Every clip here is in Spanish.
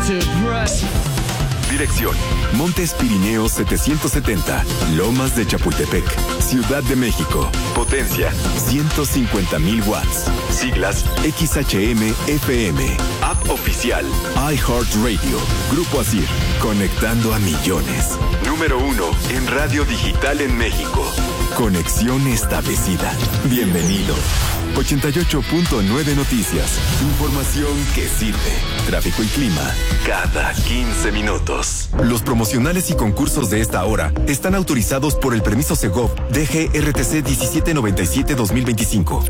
Dirección: Montes Pirineos 770, Lomas de Chapultepec, Ciudad de México. Potencia: 150,000 watts. Siglas: XHM-FM. App oficial: iHeartRadio. Grupo ASIR, conectando a millones. Número 1 en radio digital en México. Conexión establecida. Bienvenido. 88.9 Noticias. Información que sirve. Tráfico y clima cada 15 minutos. Los promocionales y concursos de esta hora están autorizados por el permiso Segov DGRTC 1797-2025.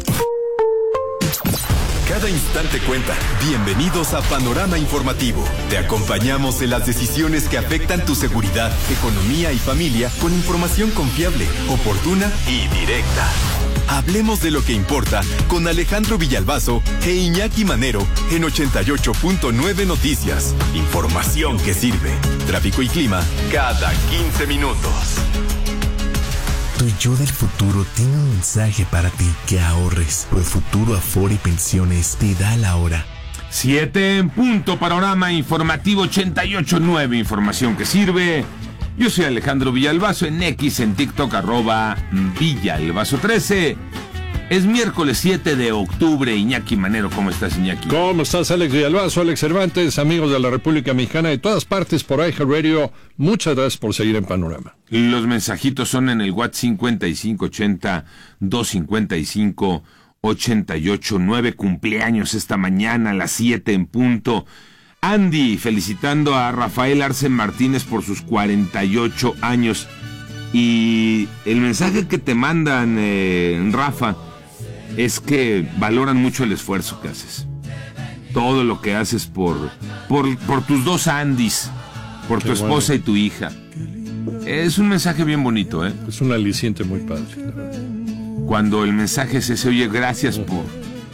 Cada instante cuenta. Bienvenidos a Panorama Informativo. Te acompañamos en las decisiones que afectan tu seguridad, economía y familia con información confiable, oportuna y directa. Hablemos de lo que importa con Alejandro Villalbazo e Iñaki Manero en 88.9 Noticias. Información que sirve. Tráfico y clima cada 15 minutos. Tu yo del futuro tiene un mensaje para ti: que ahorres. ProFuturo Afore y Pensiones te da la hora. 7 en punto, Panorama Informativo 88.9, información que sirve. Yo soy Alejandro Villalbazo, en X, en TikTok, @Villalbazo13. Es miércoles 7 de octubre. Iñaki Manero, ¿cómo estás, Iñaki? ¿Cómo estás, Alex Villalbazo, Alex Cervantes, amigos de la República Mexicana de todas partes por iHeartRadio? Muchas gracias por seguir en Panorama. Los mensajitos son en el WhatsApp 5580-255-889. Cumpleaños esta mañana a las 7 en punto. Andy, felicitando a Rafael Arce Martínez por sus 48 años. Y el mensaje que te mandan, Rafa, es que valoran mucho el esfuerzo que haces. Todo lo que haces por tus dos Andys, por tu esposa y tu hija. Es un mensaje bien bonito, ¿eh? Es un aliciente muy padre. Cuando el mensaje es ese: oye, gracias por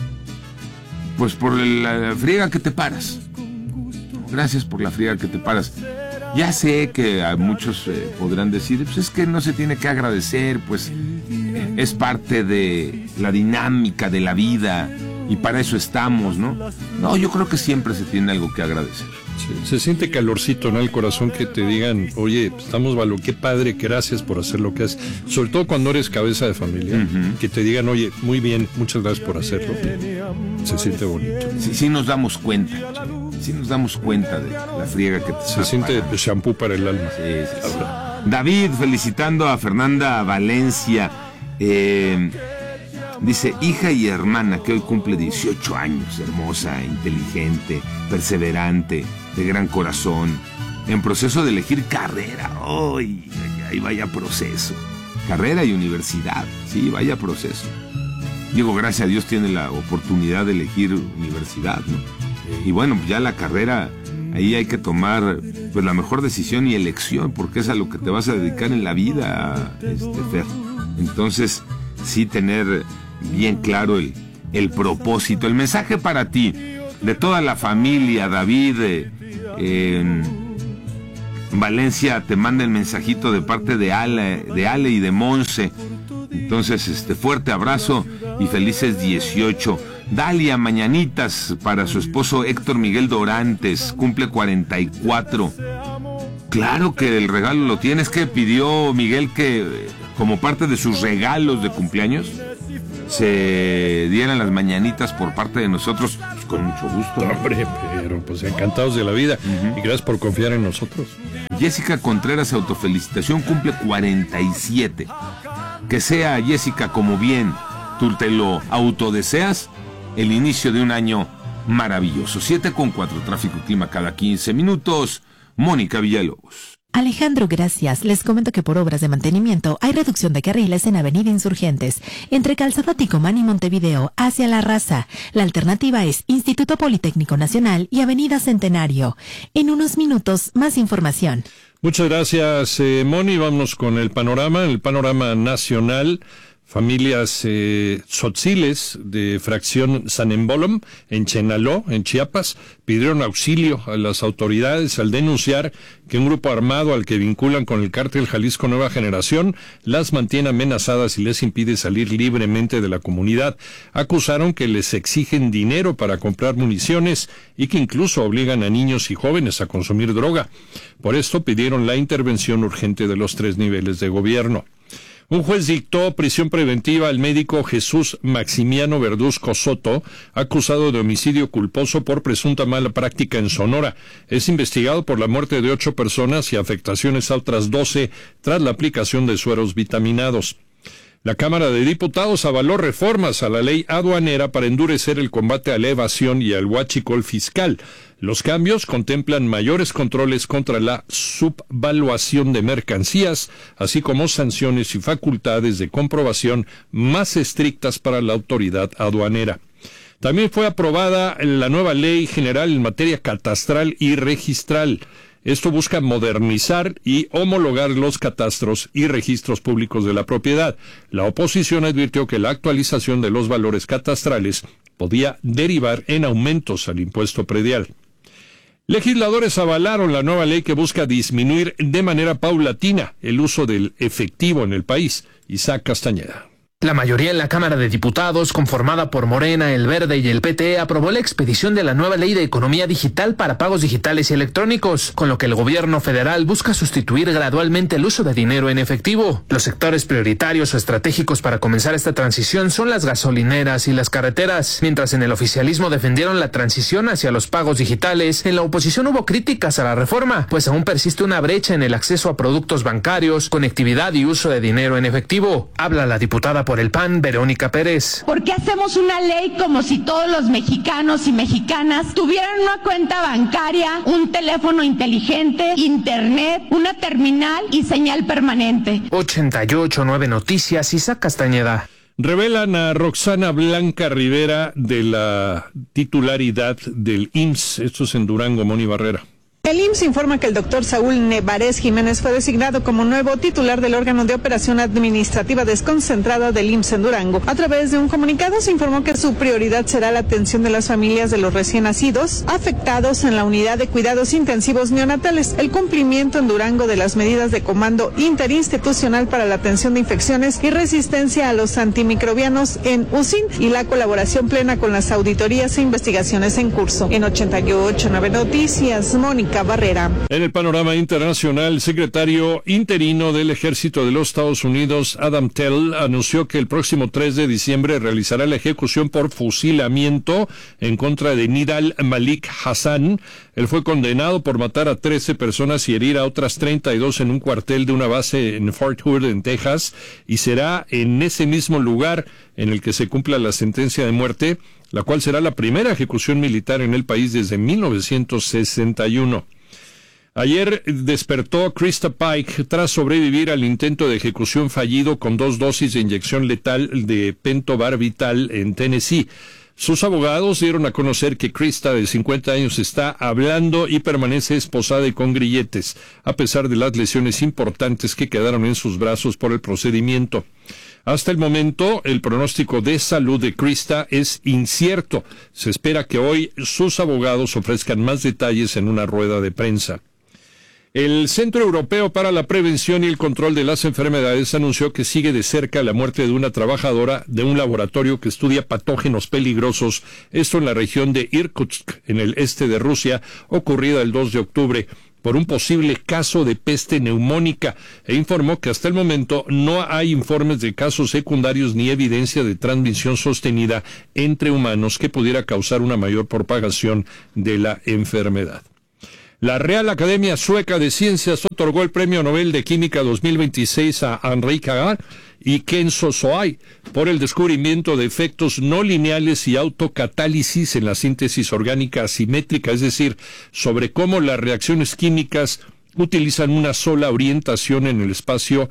la friega que te paras. Gracias por la friega que te paras. Ya sé que a muchos podrán decir, pues es que no se tiene que agradecer, pues es parte de la dinámica de la vida y para eso estamos, ¿no? No, yo creo que siempre se tiene algo que agradecer. Sí, se siente calorcito en el corazón que te digan, oye, estamos qué padre, gracias por hacer lo que haces. Sobre todo cuando eres cabeza de familia, que te digan, oye, muy bien, muchas gracias por hacerlo. Se siente bonito. Sí nos damos cuenta. Sí nos damos cuenta de la friega que te se siente de shampoo para el alma. Sí. David, felicitando a Fernanda Valencia. Dice: hija y hermana que hoy cumple 18 años, hermosa, inteligente, perseverante, de gran corazón, en proceso de elegir carrera. ¡Ay, vaya proceso! Carrera y universidad, sí, vaya proceso. Digo, gracias a Dios tiene la oportunidad de elegir universidad, ¿no? Y bueno, ya la carrera, ahí hay que tomar pues la mejor decisión y elección, porque es a lo que te vas a dedicar en la vida, Fer. Entonces, sí tener bien claro el propósito. El mensaje para ti, de toda la familia, David, Valencia te manda el mensajito de parte de Ale y de Monse. Entonces, fuerte abrazo y felices 18. Dalia, mañanitas para su esposo Héctor Miguel Dorantes, cumple 44. Claro que el regalo lo tienes. Que pidió Miguel que, como parte de sus regalos de cumpleaños, se dieran las mañanitas por parte de nosotros. Pues con mucho gusto, ¿no? Hombre, pero pues encantados de la vida. Y gracias por confiar en nosotros. Jessica Contreras, autofelicitación, cumple 47. Que sea, Jessica, como bien tú te lo autodeseas, el inicio de un año maravilloso. 7:04, tráfico y clima cada 15 minutos. Mónica Villalobos. Alejandro, gracias. Les comento que por obras de mantenimiento hay reducción de carriles en Avenida Insurgentes, entre Calzada Ticomán y Montevideo, hacia La Raza. La alternativa es Instituto Politécnico Nacional y Avenida Centenario. En unos minutos, más información. Muchas gracias, Moni. Vamos con el panorama nacional. Familias tzotziles de fracción San Embolom, en Chenaló, en Chiapas, pidieron auxilio a las autoridades al denunciar que un grupo armado al que vinculan con el cártel Jalisco Nueva Generación las mantiene amenazadas y les impide salir libremente de la comunidad. Acusaron que les exigen dinero para comprar municiones y que incluso obligan a niños y jóvenes a consumir droga. Por esto pidieron la intervención urgente de los 3 niveles de gobierno. Un juez dictó prisión preventiva al médico Jesús Maximiano Verduzco Soto, acusado de homicidio culposo por presunta mala práctica en Sonora. Es investigado por la muerte de 8 personas y afectaciones a otras 12 tras la aplicación de sueros vitaminados. La Cámara de Diputados avaló reformas a la ley aduanera para endurecer el combate a la evasión y al huachicol fiscal. Los cambios contemplan mayores controles contra la subvaluación de mercancías, así como sanciones y facultades de comprobación más estrictas para la autoridad aduanera. También fue aprobada la nueva Ley General en materia catastral y registral. Esto busca modernizar y homologar los catastros y registros públicos de la propiedad. La oposición advirtió que la actualización de los valores catastrales podía derivar en aumentos al impuesto predial. Legisladores avalaron la nueva ley que busca disminuir de manera paulatina el uso del efectivo en el país. Isaac Castañeda. La mayoría en la Cámara de Diputados, conformada por Morena, El Verde y el PT, aprobó la expedición de la nueva Ley de Economía Digital para pagos digitales y electrónicos, con lo que el gobierno federal busca sustituir gradualmente el uso de dinero en efectivo. Los sectores prioritarios o estratégicos para comenzar esta transición son las gasolineras y las carreteras. Mientras en el oficialismo defendieron la transición hacia los pagos digitales, en la oposición hubo críticas a la reforma, pues aún persiste una brecha en el acceso a productos bancarios, conectividad y uso de dinero en efectivo. Habla la diputada por el PAN, Verónica Pérez. ¿Por qué hacemos una ley como si todos los mexicanos y mexicanas tuvieran una cuenta bancaria, un teléfono inteligente, internet, una terminal y señal permanente? 88.9 Noticias, Isaac Castañeda. Revelan a Roxana Blanca Rivera de la titularidad del IMSS. Esto es en Durango, Moni Barrera. El IMSS informa que el doctor Saúl Nevarez Jiménez fue designado como nuevo titular del órgano de operación administrativa desconcentrada del IMSS en Durango. A través de un comunicado se informó que su prioridad será la atención de las familias de los recién nacidos afectados en la unidad de cuidados intensivos neonatales, el cumplimiento en Durango de las medidas de comando interinstitucional para la atención de infecciones y resistencia a los antimicrobianos en UCIN y la colaboración plena con las auditorías e investigaciones en curso. En 88.9 Noticias, Mónica Barrera. En el panorama internacional, el secretario interino del Ejército de los Estados Unidos, Adam Tell, anunció que el próximo 3 de diciembre realizará la ejecución por fusilamiento en contra de Nidal Malik Hassan. Él fue condenado por matar a 13 personas y herir a otras 32 en un cuartel de una base en Fort Hood, en Texas, y será en ese mismo lugar en el que se cumpla la sentencia de muerte, la cual será la primera ejecución militar en el país desde 1961. Ayer despertó Krista Pike tras sobrevivir al intento de ejecución fallido con 2 dosis de inyección letal de pentobarbital en Tennessee. Sus abogados dieron a conocer que Krista, de 50 años, está hablando y permanece esposada y con grilletes, a pesar de las lesiones importantes que quedaron en sus brazos por el procedimiento. Hasta el momento, el pronóstico de salud de Krista es incierto. Se espera que hoy sus abogados ofrezcan más detalles en una rueda de prensa. El Centro Europeo para la Prevención y el Control de las Enfermedades anunció que sigue de cerca la muerte de una trabajadora de un laboratorio que estudia patógenos peligrosos, esto en la región de Irkutsk, en el este de Rusia, ocurrida el 2 de octubre. Por un posible caso de peste neumónica, e informó que hasta el momento no hay informes de casos secundarios ni evidencia de transmisión sostenida entre humanos que pudiera causar una mayor propagación de la enfermedad. La Real Academia Sueca de Ciencias otorgó el Premio Nobel de Química 2026 a Henri Cagar y Kenzo Soai por el descubrimiento de efectos no lineales y autocatálisis en la síntesis orgánica asimétrica, es decir, sobre cómo las reacciones químicas utilizan una sola orientación en el espacio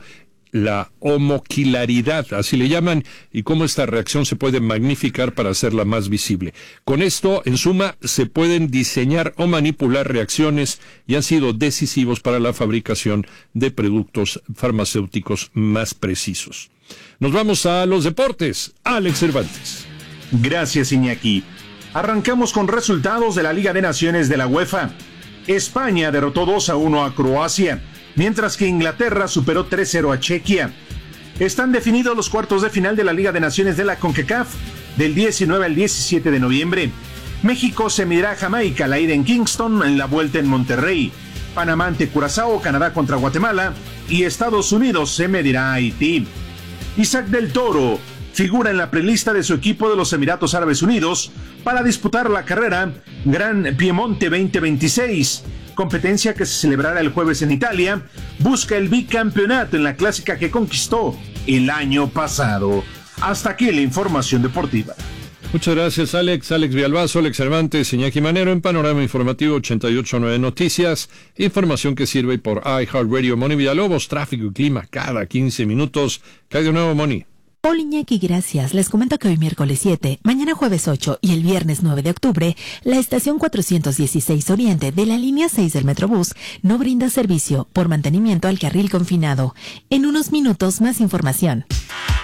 la homoquilaridad, así le llaman, y cómo esta reacción se puede magnificar para hacerla más visible. Con esto, en suma, se pueden diseñar o manipular reacciones y han sido decisivos para la fabricación de productos farmacéuticos más precisos. Nos vamos a los deportes. Alex Cervantes. Gracias, Iñaki. Arrancamos con resultados de la Liga de Naciones de la UEFA. España derrotó 2-1 a Croacia, mientras que Inglaterra superó 3-0 a Chequia. Están definidos los cuartos de final de la Liga de Naciones de la CONCACAF del 19 al 17 de noviembre. México se medirá a Jamaica, la ida en Kingston, en la vuelta en Monterrey. Panamá ante Curazao, Canadá contra Guatemala y Estados Unidos se medirá a Haití. Isaac del Toro figura en la prelista de su equipo de los Emiratos Árabes Unidos para disputar la carrera Gran Piemonte 2026, competencia que se celebrará el jueves en Italia. Busca el bicampeonato en la clásica que conquistó el año pasado. Hasta aquí la información deportiva. Muchas gracias, Alex. Alex Villalbazo, Alex Cervantes, Iñaki Manero en Panorama Informativo 88.9 Noticias. Información que sirve por iHeartRadio. Moni Villalobos, tráfico y clima cada 15 minutos. ¿Qué hay de nuevo, Moni? Hola, Iñaki, gracias. Les comento que hoy miércoles 7, mañana jueves 8 y el viernes 9 de octubre, la estación 416 Oriente de la línea 6 del Metrobús no brinda servicio por mantenimiento al carril confinado. En unos minutos más información.